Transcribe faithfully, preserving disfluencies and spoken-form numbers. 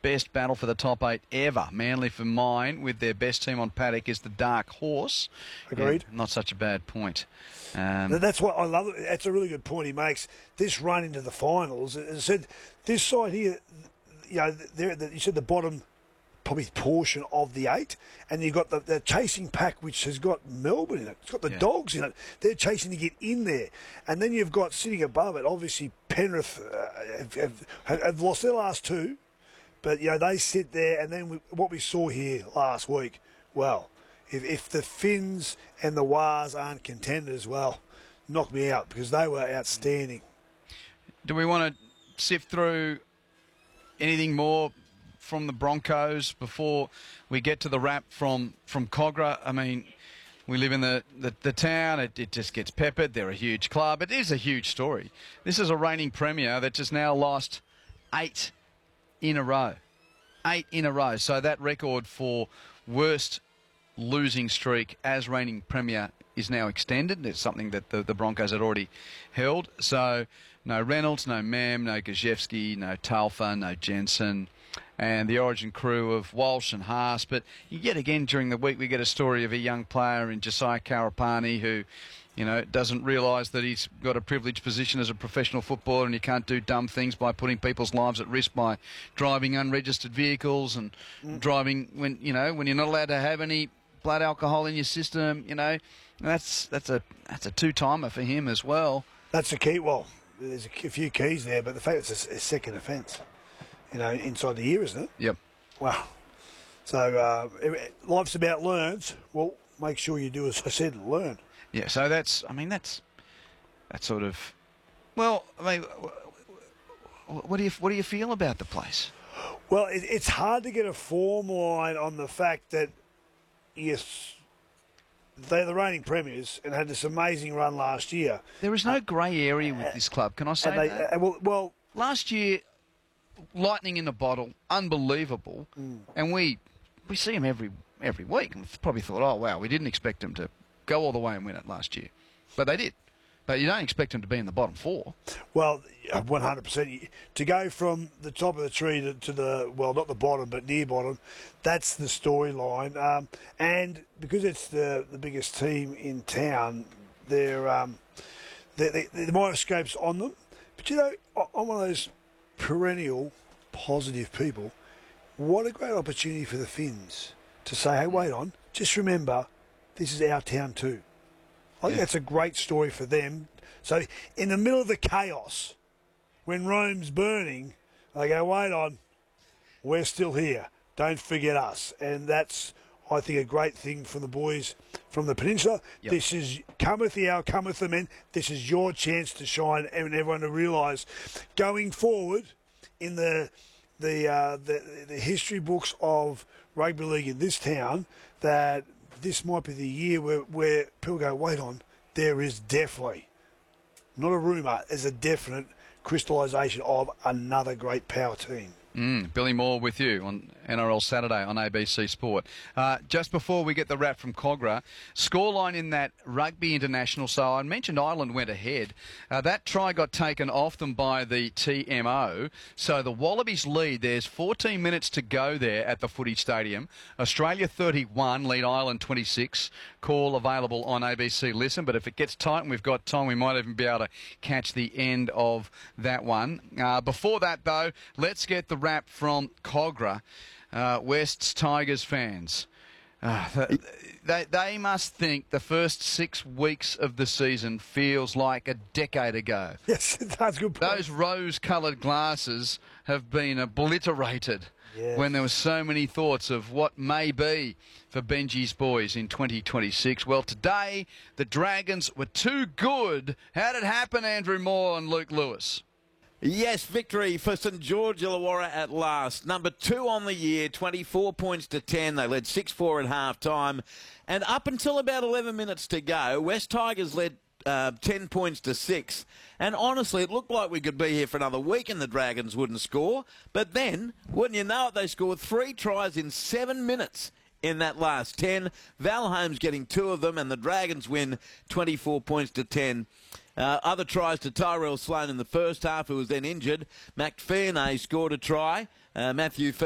best battle for the top eight ever. Manly, for mine, with their best team on paddock, is the dark horse. Agreed. Yeah, not such a bad point. Um, That's what I love. That's a really good point he makes. This run into the finals, as I said, this side here, you know, there, you said the bottom probably portion of the eight, and you've got the, the chasing pack, which has got Melbourne in it. It's got the yeah. Dogs in it. They're chasing to get in there. And then you've got, sitting above it, obviously Penrith uh, have, have, have lost their last two, but, you know, they sit there, and then we, what we saw here last week, well, if, if the Finns and the Wars aren't contenders, well, knock me out, because they were outstanding. Do we want to sift through anything more from the Broncos before we get to the wrap from, from Cogra? I mean, we live in the, the, the town. It, it just gets peppered. They're a huge club. It is a huge story. This is a reigning premier that just now lost eight in a row. Eight in a row. So that record for worst losing streak as reigning premier is now extended. It's something that the, the Broncos had already held. So no Reynolds, no Mam, no Gajewski, no Talfa, no Jensen, and the Origin crew of Walsh and Haas. But yet again during the week we get a story of a young player in Josiah Karapani who, you know, doesn't realise that he's got a privileged position as a professional footballer and you can't do dumb things by putting people's lives at risk by driving unregistered vehicles and mm. driving when, you know, when you're not allowed to have any blood alcohol in your system, you know. That's that's a that's a two-timer for him as well. That's a key. Well, there's a few keys there, but the fact it's a, a second offence, you know, inside the year, isn't it? Yep. Wow. So uh, life's about learns. Well, make sure you do as I said, learn. Yeah. So that's. I mean, that's that sort of. Well, I mean, what do you what do you feel about the place? Well, it, it's hard to get a form line on the fact that yes, they're the reigning premiers and had this amazing run last year. There is no grey area with this club, can I say they, that? Uh, well, well, last year, lightning in a bottle, unbelievable, mm. and we we see them every every week. And probably thought, oh wow, we didn't expect them to go all the way and win it last year, but they did. But you don't expect them to be in the bottom four. Well, one hundred percent. To go from the top of the tree to, to the, well, not the bottom, but near bottom, that's the storyline. Um, and because it's the, the biggest team in town, they're, um, they're, they're, the microscope's on them. But, you know, I'm one of those perennial positive people. What a great opportunity for the Finns to say, hey, wait on, just remember, this is our town too. I think yeah. that's a great story for them. So in the middle of the chaos, when Rome's burning, they go, wait on, we're still here. Don't forget us. And that's, I think, a great thing from the boys from the peninsula. Yep. This is, cometh the hour, cometh the men. This is your chance to shine and everyone to realise going forward in the the, uh, the the history books of rugby league in this town that this might be the year where, where people go, wait on, there is definitely, not a rumour, there's a definite crystallisation of another great power team. Mm, Billy Moore with you on N R L Saturday on A B C Sport. Uh, just before we get the wrap from Cogra, scoreline in that Rugby International. So I mentioned Ireland went ahead. Uh, that try got taken off them by the T M O. So the Wallabies lead. There's fourteen minutes to go there at the Footy Stadium. Australia thirty-one, lead Ireland twenty-six. Call available on A B C Listen. But if it gets tight and we've got time, we might even be able to catch the end of that one. Uh, before that, though, let's get the wrap from Cogra. Uh, West's Tigers fans. Uh, they, they must think the first six weeks of the season feels like a decade ago. Yes, that's a good point. Those rose-coloured glasses have been obliterated yes. when there were so many thoughts of what may be for Benji's boys in twenty twenty-six. Well, today, the Dragons were too good. How did it happen, Andrew Moore and Luke Lewis? Yes, victory for St George Illawarra at last. Number two on the year, twenty-four points to ten. They led six four at half-time. And up until about eleven minutes to go, West Tigers led uh, ten points to six. And honestly, it looked like we could be here for another week and the Dragons wouldn't score. But then, wouldn't you know it, they scored three tries in seven minutes in that last ten. Val Holmes getting two of them, and the Dragons win twenty-four points to ten. Uh, other tries to Tyrell Sloan in the first half, who was then injured. McPhee scored a try. Uh, Matthew